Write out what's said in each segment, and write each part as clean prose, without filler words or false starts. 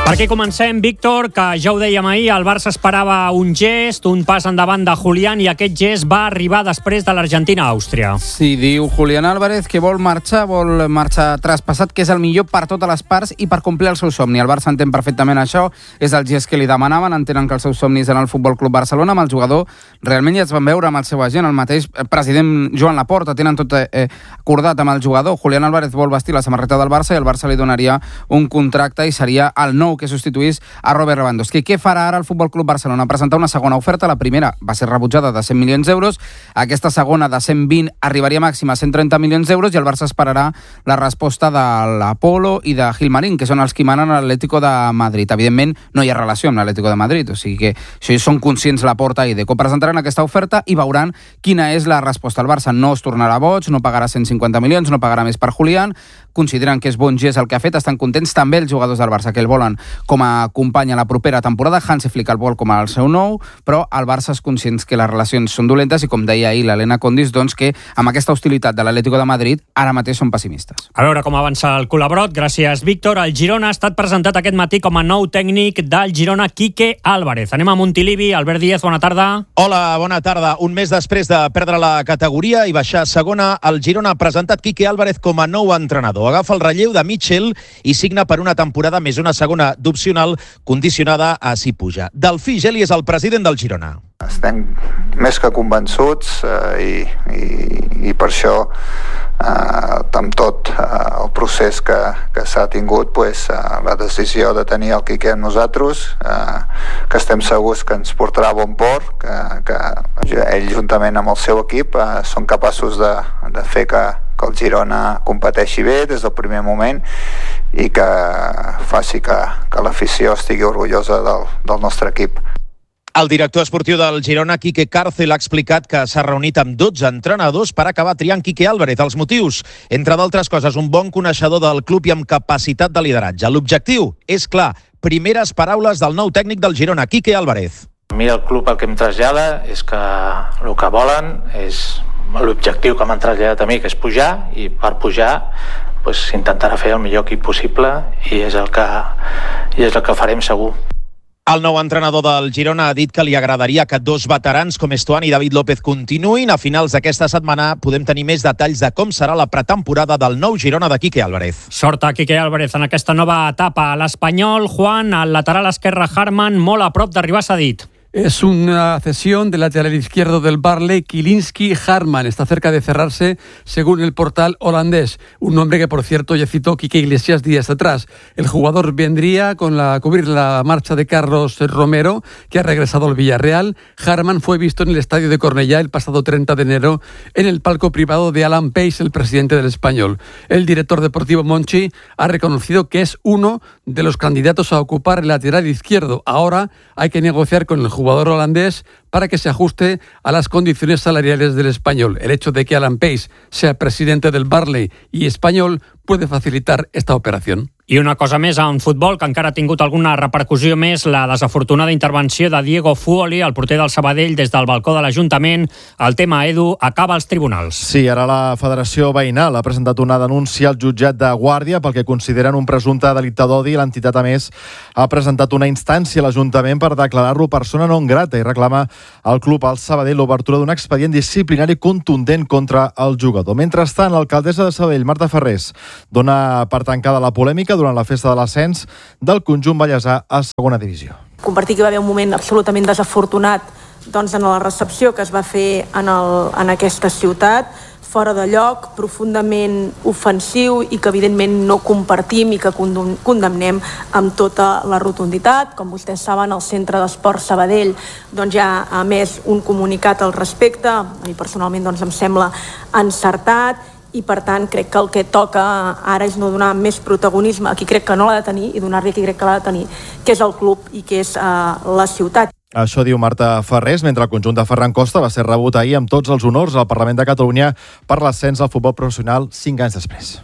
Per aquí comencem, Víctor, que ja ho dèiem ahir, el Barça esperava un gest, un pas endavant de Julián, i aquest gest va arribar després de l'Argentina a Àustria. Sí, diu Julián Álvarez que vol marxar traspassat, que és el millor per totes les parts i per complir el seu somni. El Barça entén perfectament això, és el gest que li demanaven, entenen que el seu somni és en el Futbol Club Barcelona. Amb el jugador realment ja es van veure amb el seu agent, el mateix president Joan Laporta, tenen tot acordat amb el jugador. Julián Álvarez vol vestir la samarreta del Barça i el Barça li donaria un contracte i seria el nou que substituís a Robert Lewandowski. Què farà ara el Futbol Club Barcelona? Presentar una segona oferta. La primera va ser rebutjada de 100 milions d'euros. Aquesta segona de 120 arribaria màxima a 130 milions d'euros i el Barça esperarà la resposta de l'Apolo i de Gilmarín, que són els que manen a l'Atlético de Madrid. Evidentment, no hi ha relació amb l'Atlético de Madrid, o sigui que això són conscients Laporta i Deco. Presentaran aquesta oferta i veuran quina és la resposta. El Barça no es tornarà boig, no pagarà 150 milions, no pagarà més per Julián, consideren que és bon gest el que ha fet, estan contents també els jugadors del Barça, que el volen com a company a la propera temporada. Hansi Flick el vol com el seu nou, però el Barça és conscient que les relacions són dolentes i, com deia ahir l'Helena Condis, doncs que amb aquesta hostilitat de l'Atlético de Madrid ara mateix són pessimistes. A veure com avança el Colabrot. Gràcies, Víctor. El Girona ha estat presentat aquest matí com a nou tècnic del Girona, Quique Álvarez. Anem a Montilivi. Albert Díez, bona tarda. Hola, bona tarda. Un mes després de perdre la categoria i baixar a segona, el Girona ha presentat Quique Álvarez com a nou entrenador. Agafa el relleu de Mitchell i signa per una temporada més una segona d'opcional condicionada a si puja. Delfí Geli és el president del Girona. Estem més que convençuts i per això amb tot el procés que s'ha tingut, la decisió de tenir el Quique amb nosaltres, que estem segurs que ens portarà a bon port, que ell juntament amb el seu equip són capaços de fer que el Girona competeixi bé des del primer moment i que faci que l'afició estigui orgullosa del nostre equip. El director esportiu del Girona, Quique Cárcel, ha explicat que s'ha reunit amb 12 entrenadors per acabar triant Quique Álvarez. Els motius, entre d'altres coses, un bon coneixedor del club i amb capacitat de lideratge. L'objectiu és clar, primeres paraules del nou tècnic del Girona, Quique Álvarez. A mi el club el que em trasllada és que el que volen és l'objectiu que m'han traslladat a mi, que és pujar, i per pujar s'intentarà fer el millor equip possible i és el que farem segur. El nou entrenador del Girona ha dit que li agradaria que dos veterans com Estuani i David López continuïn. A finals d'aquesta setmana podem tenir més detalls de com serà la pretemporada del nou Girona de Quique Álvarez. Sort a Quique Álvarez en aquesta nova etapa. A l'Espanyol, Juan, al lateral esquerre Harman, molt a prop d'arribar cedit. Es una cesión del lateral izquierdo del Barley, Kilinski Harman. Está cerca de cerrarse, según el portal holandés. Un nombre que, por cierto, ya citó Quique Iglesias días atrás. El jugador vendría con cubrir la marcha de Carlos Romero, que ha regresado al Villarreal. Harman fue visto en el estadio de Cornellá el pasado 30 de enero en el palco privado de Alan Pace, el presidente del Español. El director deportivo Monchi ha reconocido que es uno de los candidatos a ocupar el lateral izquierdo. Ahora hay que negociar con el jugador holandés para que se ajuste a las condiciones salariales del Español. El hecho de que Alan Pace sea presidente del Barley y Español puede facilitar esta operación. I una cosa més en futbol, que encara ha tingut alguna repercussió més, la desafortunada intervenció de Diego Fuoli, el porter del Sabadell, des del balcó de l'Ajuntament. El tema, Edu, acaba als tribunals. Sí, ara la Federació Veïnal ha presentat una denúncia al jutjat de Guàrdia pel que consideren un presumpte delicte d'odi. L'entitat, a més, ha presentat una instància a l'Ajuntament per declarar-lo persona non grata i reclama al club al Sabadell l'obertura d'un expedient disciplinari contundent contra el jugador. Mentrestant, l'alcaldessa de Sabadell, Marta Ferrés, dona per tancada la polèmica durant la festa de l'ascens del conjunt ballesà a segona divisió. Compartir que va haver un moment absolutament desafortunat en la recepció que es va fer en aquesta ciutat, fora de lloc, profundament ofensiu i que evidentment no compartim i que condemnem amb tota la rotunditat. Com vostès saben, el Centre d'Esport Sabadell ja ha emès un comunicat al respecte. A mi personalment em sembla encertat i per tant crec que el que toca ara és no donar més protagonisme a qui crec que no l'ha de tenir i donar-li a qui crec que l'ha de tenir, que és el club i que és la ciutat. Això diu Marta Ferrés, mentre el conjunt de Ferran Costa va ser rebut ahir amb tots els honors al Parlament de Catalunya per l'ascens al futbol professional 5 anys després.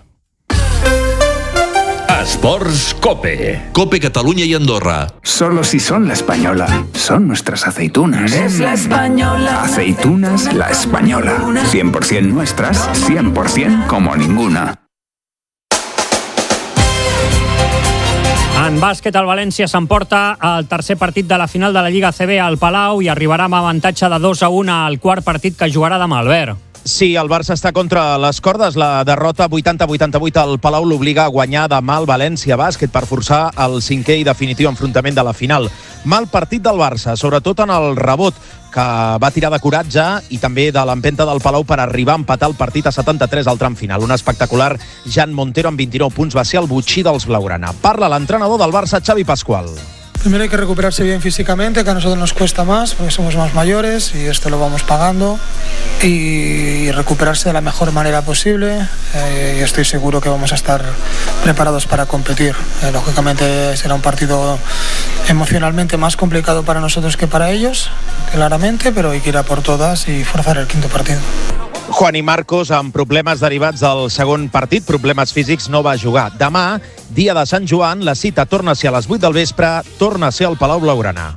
Esports COPE. COPE Cataluña y Andorra. Solo si son La Española. Son nuestras aceitunas. Es La Española. Aceitunas La Española. 100% nuestras, 100% como ninguna. En bàsquet, el València s'emporta el tercer partit de la final de la Lliga ACB al Palau i arribarà amb avantatge de 2-1 al quart partit que jugarà demà, Albert. Sí, el Barça està contra les cordes. La derrota 80-88 al Palau l'obliga a guanyar demà el València Bàsquet per forçar el cinquè i definitiu enfrontament de la final. Mal partit del Barça, sobretot en el rebot, que va tirar de coratge i també de l'empenta del Palau per arribar a empatar el partit a 73 al tram final. Un espectacular Jan Montero amb 29 punts va ser el botxí dels blaugrana. Parla l'entrenador del Barça, Xavi Pascual. Primero hay que recuperarse bien físicamente, que a nosotros nos cuesta más porque somos más mayores y esto lo vamos pagando, y recuperarse de la mejor manera posible, y estoy seguro que vamos a estar preparados para competir. Lógicamente será un partido emocionalmente más complicado para nosotros que para ellos, claramente, pero hay que ir a por todas y forzar el quinto partido. Juani Marcos, amb problemes derivats del segon partit, problemes físics, no va jugar. Demà, dia de Sant Joan, la cita torna a ser a les 8 del vespre, torna a ser al Palau Blaugrana.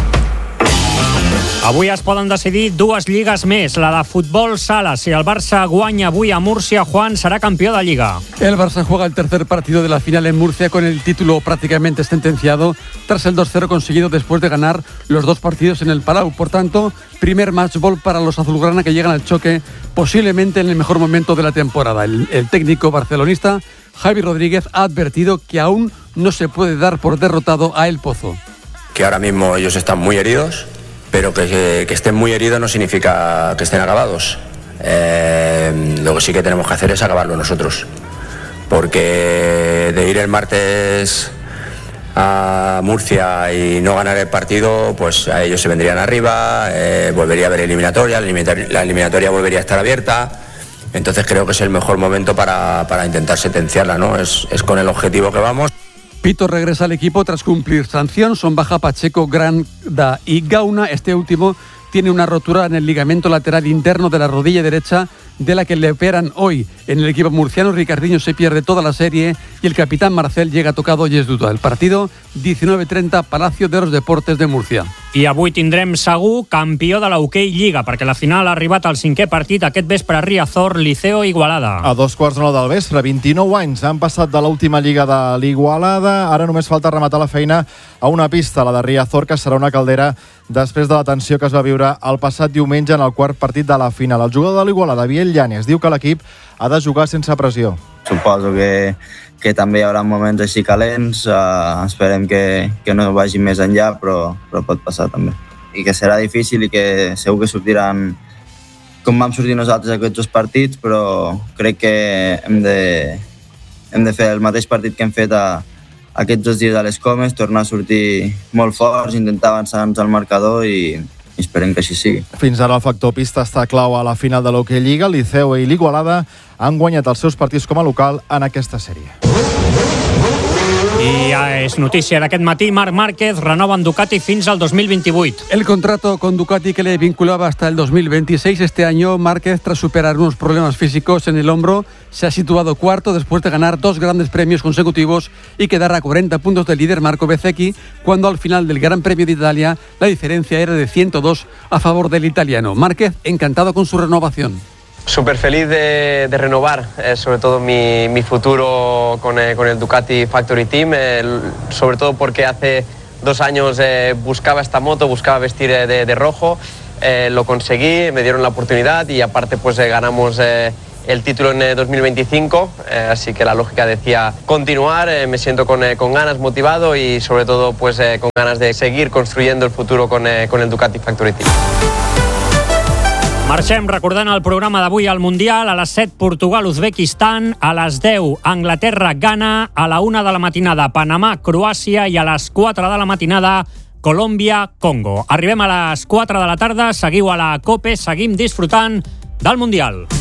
Avui es poden decidir dues lligues més, la de futbol sala. Si el Barça guanya avui a Múrcia, Juan será campeón de Liga. El Barça juega el tercer partido de la final en Murcia con el título prácticamente sentenciado tras el 2-0 conseguido después de ganar los dos partidos en el Palau. Por tanto, primer match ball para los azulgrana que llegan al choque posiblemente en el mejor momento de la temporada. El técnico barcelonista Javi Rodríguez ha advertido que aún no se puede dar por derrotado a El Pozo. Que ahora mismo ellos están muy heridos, pero que estén muy heridos no significa que estén acabados. Lo que sí que tenemos que hacer es acabarlo nosotros, porque de ir el martes a Murcia y no ganar el partido, pues a ellos se vendrían arriba, volvería a haber eliminatoria, la eliminatoria volvería a estar abierta. Entonces creo que es el mejor momento para intentar sentenciarla, ¿no? Es con el objetivo que vamos. Pito regresa al equipo tras cumplir sanción. Son baja Pacheco, Granda y Gauna. Este último tiene una rotura en el ligamento lateral interno de la rodilla derecha, de la que le operan hoy. En el equipo murciano, Ricardinho se pierde toda la serie y el capitán Marcel llega tocado y es duda. El partido, 19:30, Palacio de los Deportes de Murcia. I avui tindrem segur campió de la Hockey Lliga, perquè la final ha arribat al cinquè partit aquest vespre a Riazor, Liceo Igualada. A 2:15 del vespre, 29 anys han passat de l'última lliga de l'Igualada. Ara només falta rematar la feina a una pista, la de Riazor, que serà una caldera després de la tensió que es va viure el passat diumenge en el quart partit de la final. El jugador de l'Igualada, Biel Llanes, diu que l'equip ha de jugar sense pressió. Suposo que també hi haurà moments així calents, esperem que no vagi més enllà, però pot passar també. I que serà difícil i que segur que sortiran com vam sortir nosaltres aquests dos partits, però crec que hem de fer el mateix partit que hem fet aquests 2 dies a les Comes, tornar a sortir molt forts, intentar avançar-nos al marcador i esperem que així sigui. Fins ara el factor pista està clau a la final de l'Hockey Lliga. Liceo i l'Igualada han guanyat els seus partits com a local en aquesta sèrie. I ja és notícia d'aquest matí, Marc Márquez renova en Ducati fins al 2028. El contrato con Ducati que le vinculaba hasta el 2026. Este año, Márquez, tras superar unos problemas físicos en el hombro, se ha situado cuarto después de ganar 2 grandes premios consecutivos y quedar a 40 puntos del líder Marco Bezzecchi, cuando al final del Gran Premio de Italia la diferencia era de 102 a favor del italiano. Márquez, encantado con su renovación. Súper feliz de renovar, sobre todo mi futuro con el Ducati Factory Team, sobre todo porque hace 2 años buscaba esta moto, buscaba vestir de rojo, lo conseguí, me dieron la oportunidad y aparte pues ganamos el título en 2025, así que la lógica decía continuar, me siento con ganas, motivado y sobre todo pues con ganas de seguir construyendo el futuro con el Ducati Factory Team. Marxem recordant el programa d'avui al Mundial. A les 7, Portugal-Uzbekistan. A les 10, Anglaterra-Ghana. A la 1 de la matinada, Panamà-Croàcia. I a les 4 de la matinada, Colòmbia-Congo. Arribem a les 4 de la tarda. Seguiu a la COPE. Seguim disfrutant del Mundial.